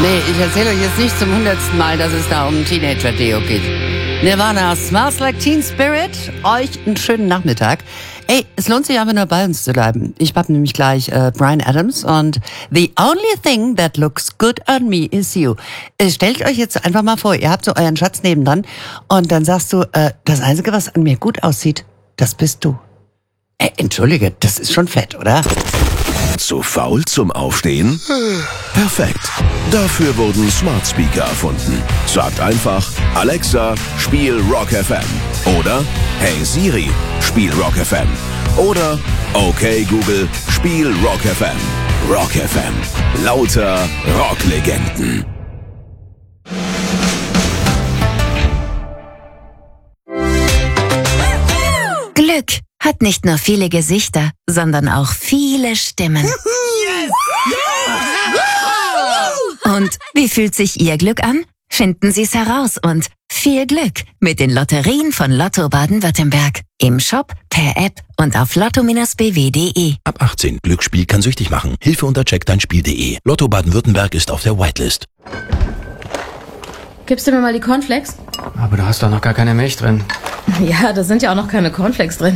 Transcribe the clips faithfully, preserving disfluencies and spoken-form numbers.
Nee, ich erzähle euch jetzt nicht zum hundertsten Mal, dass es da um ein Teenager-Deo geht. Nirvana, Smells Like Teen Spirit. Euch einen schönen Nachmittag. Ey, es lohnt sich einfach nur bei uns zu bleiben. Ich hab nämlich gleich äh, Bryan Adams und The only thing that looks good on me is you. Äh, stellt euch jetzt einfach mal vor, ihr habt so euren Schatz nebendran und dann sagst du, äh, das Einzige, was an mir gut aussieht, das bist du. Ey, entschuldige, das ist schon fett, oder? Zu faul zum Aufstehen? Perfekt. Dafür wurden Smart Speaker erfunden. Sagt einfach, Alexa, spiel Rock F M. Oder, hey Siri, spiel Rock F M. Oder, okay Google, spiel Rock F M. Rock F M. Lauter Rocklegenden. Glück hat nicht nur viele Gesichter, sondern auch viele Stimmen. Und wie fühlt sich Ihr Glück an? Finden Sie es heraus und viel Glück mit den Lotterien von Lotto Baden-Württemberg. Im Shop, per App und auf lotto Bindestrich b w punkt de. Ab achtzehn. Glücksspiel kann süchtig machen. Hilfe unter check dein spiel punkt de. Lotto Baden-Württemberg ist auf der Whitelist. Gibst du mir mal die Cornflakes? Aber du hast doch noch gar keine Milch drin. Ja, da sind ja auch noch keine Cornflakes drin.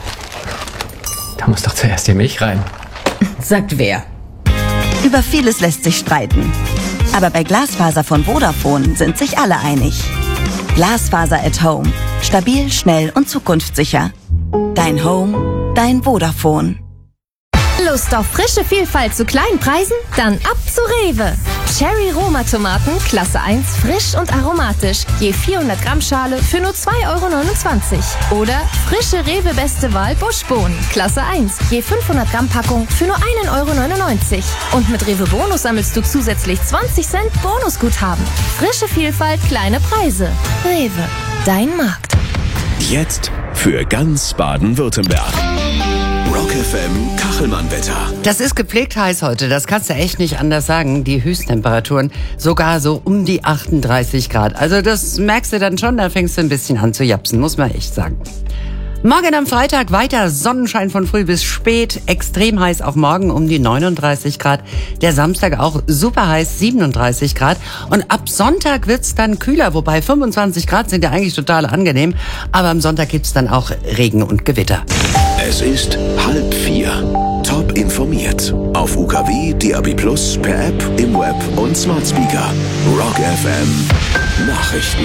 Da muss doch zuerst die Milch rein. Sagt wer? Über vieles lässt sich streiten. Aber bei Glasfaser von Vodafone sind sich alle einig. Glasfaser at Home. Stabil, schnell und zukunftssicher. Dein Home, dein Vodafone. Lust auf frische Vielfalt zu kleinen Preisen? Dann ab zu Rewe. Cherry Roma Tomaten, Klasse eins, frisch und aromatisch. Je vierhundert Gramm Schale für nur zwei Euro neunundzwanzig. Oder frische Rewe Beste Wahl Buschbohnen, Klasse eins. Je fünfhundert Gramm Packung für nur ein Euro neunundneunzig. Und mit Rewe Bonus sammelst du zusätzlich zwanzig Cent Bonusguthaben. Frische Vielfalt, kleine Preise. Rewe, dein Markt. Jetzt für ganz Baden-Württemberg. Rock F M Kachelmann-Wetter. Das ist gepflegt heiß heute, das kannst du echt nicht anders sagen. Die Höchsttemperaturen sogar so um die achtunddreißig Grad. Also das merkst du dann schon, da fängst du ein bisschen an zu japsen, muss man echt sagen. Morgen am Freitag weiter Sonnenschein von früh bis spät, extrem heiß auch morgen um die neununddreißig Grad. Der Samstag auch super heiß, siebenunddreißig Grad. Und ab Sonntag wird's dann kühler, wobei fünfundzwanzig Grad sind ja eigentlich total angenehm. Aber am Sonntag gibt's dann auch Regen und Gewitter. Es ist halb vier. Top informiert. Auf U K W, D A B plus, per App, im Web und Smart Speaker. Rock F M Nachrichten.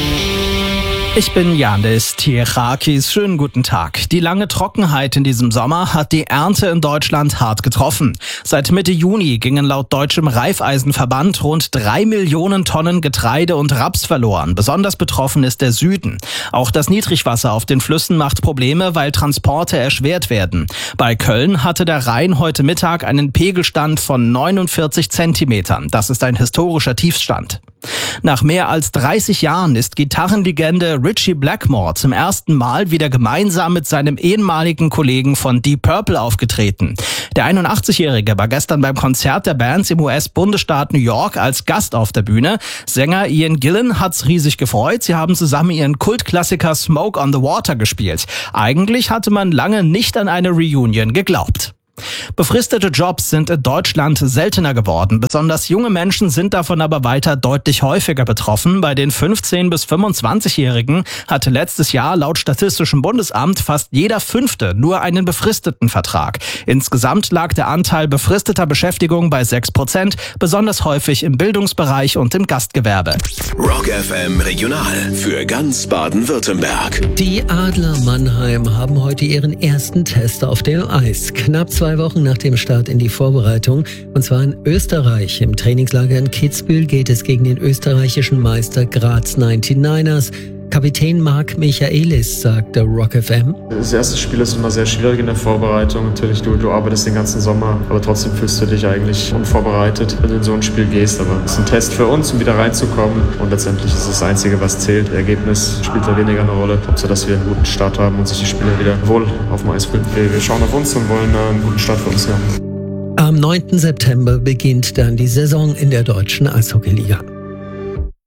Ich bin Janis Tirakis. Schönen guten Tag. Die lange Trockenheit in diesem Sommer hat die Ernte in Deutschland hart getroffen. Seit Mitte Juni gingen laut deutschem Reifeisenverband rund drei Millionen Tonnen Getreide und Raps verloren. Besonders betroffen ist der Süden. Auch das Niedrigwasser auf den Flüssen macht Probleme, weil Transporte erschwert werden. Bei Köln hatte der Rhein heute Mittag einen Pegelstand von neunundvierzig Zentimetern. Das ist ein historischer Tiefstand. Nach mehr als dreißig Jahren ist Gitarrenlegende Ritchie Blackmore zum ersten Mal wieder gemeinsam mit seinem ehemaligen Kollegen von Deep Purple aufgetreten. Der einundachtzig-Jährige war gestern beim Konzert der Bands im U S-Bundesstaat New York als Gast auf der Bühne. Sänger Ian Gillan hat's riesig gefreut. Sie haben zusammen ihren Kultklassiker Smoke on the Water gespielt. Eigentlich hatte man lange nicht an eine Reunion geglaubt. Befristete Jobs sind in Deutschland seltener geworden. Besonders junge Menschen sind davon aber weiter deutlich häufiger betroffen. Bei den fünfzehn- bis fünfundzwanzigjährigen hatte letztes Jahr laut Statistischem Bundesamt fast jeder Fünfte nur einen befristeten Vertrag. Insgesamt lag der Anteil befristeter Beschäftigung bei sechs Prozent, besonders häufig im Bildungsbereich und im Gastgewerbe. Rock F M Regional für ganz Baden-Württemberg. Die Adler Mannheim haben heute ihren ersten Test auf dem Eis. Knapp zwei Wochen nach dem Start in die Vorbereitung, und zwar in Österreich. Im Trainingslager in Kitzbühel geht es gegen den österreichischen Meister Graz neunundneunzigers. Kapitän Marc Michaelis sagte Rock F M. Das erste Spiel ist immer sehr schwierig in der Vorbereitung. Natürlich, du, du arbeitest den ganzen Sommer, aber trotzdem fühlst du dich eigentlich unvorbereitet, wenn du in so ein Spiel gehst. Aber es ist ein Test für uns, um wieder reinzukommen. Und letztendlich ist es das Einzige, was zählt. Das Ergebnis spielt da weniger eine Rolle. Hauptsache, dass wir einen guten Start haben und sich die Spieler wieder wohl auf dem Eis fühlen. Wir, wir schauen auf uns und wollen einen guten Start für uns haben. Am neunten September beginnt dann die Saison in der deutschen Eishockeyliga.